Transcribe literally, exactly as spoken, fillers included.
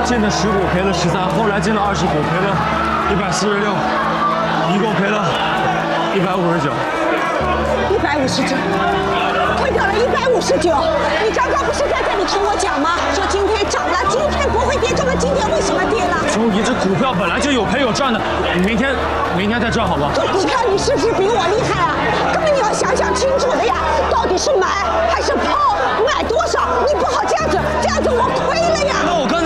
进的十股赔了十三，后来进了二十股赔了一百四十六，一共赔了一百五十九。 一百五十九，亏掉了一百五十九。你刚刚不是在这里听我讲吗？说今天涨了，今天不会跌，这么今天为什么跌了？ 兄弟，这股票本来就有赔有赚的，你明天明天再赚好不好？ 你看你是不是比我厉害啊？根本你要想想清楚的呀，到底是买还是抛，买多少？你不好这样子，这样子我亏了呀。 那我刚